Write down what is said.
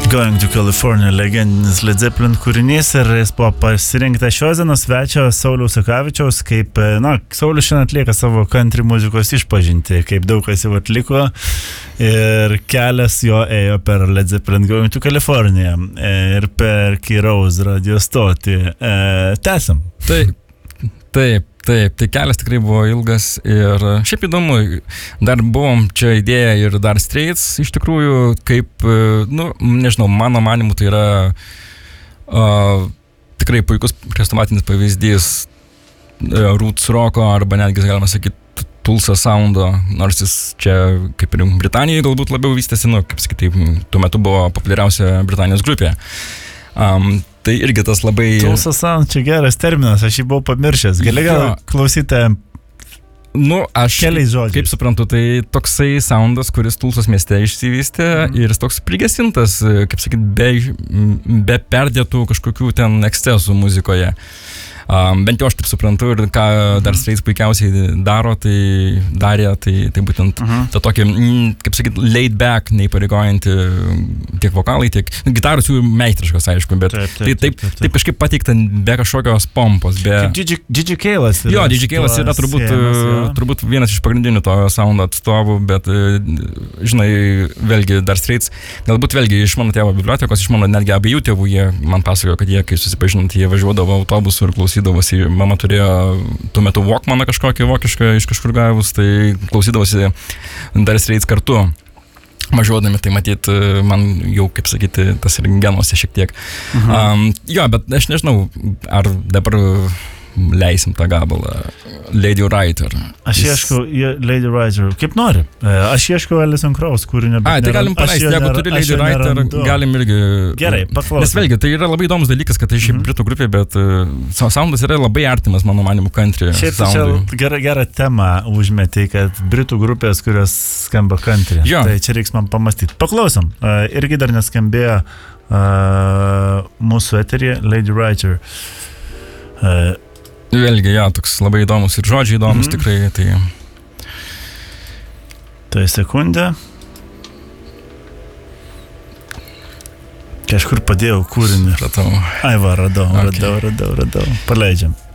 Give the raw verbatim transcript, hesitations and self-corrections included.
Going to California, legendinis Led Zeppelin kūrinys ir jis buvo pasirinktas šios dienos svečio Sauliaus Akavičiaus, kaip, na, Saulius šiandien atlieka savo country muzikos išpažinti, kaip daug kas jau atliko ir kelias jo ėjo per Led Zeppelin Going to California ir per Key Rose radio stotį. E, tęsiam. Taip, taip. Taip, tai kelias tikrai buvo ilgas ir šiaip įdomu, dar buvom čia idėja ir Dire Straits, iš tikrųjų, kaip, nu, nežinau, mano manimu tai yra uh, tikrai puikus chrestomatinis pavyzdys uh, roots rocko arba netgi, galima sakyti, Tulsa soundo, nors jis čia kaip ir Britanijoje galbūt labiau vystėsi, nu, kaip sakyti, tuo metu buvo populiariausia Britanijos grupė. Um, Tai irgi tas labai... Tulsa sound, čia geras terminas, aš jį buvau pamiršęs. Gali gal klausyti nu, aš, keliais žodžiais. Kaip suprantu, tai toksai soundas, kuris Tulsos mieste išsivystė mm. ir jis toks prigesintas, kaip sakyt, be, be perdėtų kažkokių ten ekscesų muzikoje. Um, bent jau aš taip suprantu ir ką mm. Dire Straits puikiausiai daro, tai darė, tai, tai būtent mm. tą tokį, kaip sakyt, laid back, neįpareigojantį tiek vokalai, tiek gitaros jų meistriškos, aišku, bet taip, taip, taip, taip, taip, taip kažkaip pateikta be kažkokios pompos. Be... D J Kailas yra. Jo, D J Kailas yra turbūt, siemas, turbūt vienas iš pagrindinių to soundo atstovų, bet, žinai, vėlgi Dire Straits, galbūt vėlgi iš mano tėvo bibliotekos, iš mano netgi abiejų tėvų, jie man pasakojo, kad jie, kai susipažinant, jie važiuodavo autobusu ir klausydavosi, mama turėjo tuo metu Walkmaną kažkokį vokišką iš kažkur gavus, tai klausydavosi Dire Straits kartu. Važiuodami, tai matyt, man jau, kaip sakyti, tas ir genuose šiek tiek. Mhm. Um, jo, bet aš nežinau, ar dabar leisim tą gabalą. Lady Writer. Aš Jis... ieškau Lady Writer, kaip nori. Aš ieškau Alison Krauss kūrinio. A, tai galim paleisti, jeigu turi Lady Writer, nerandu. Galim irgi... Gerai, paklausom. Nes vėlgi, tai yra labai įdomus dalykas, kad tai šiaip mm-hmm. britų grupė, bet uh, soundas yra labai artimas, mano manimu, country šiaip soundui. Šiaip gerą, gerą temą užmetė, kad britų grupės, kurios skamba country. Jo. Tai čia reiks man pamastyti. Paklausom. Uh, irgi dar neskambėjo uh, mūsų eteryje Lady Writer. Uh, Vėlgi, ja, toks labai įdomus ir žodžiai įdomus mm-hmm. tikrai, tai... Tai sekundę. Kažkur padėjau kūrinį. Radau. Ai va, radau, okay. radau, radau, radau. Paleidžiam.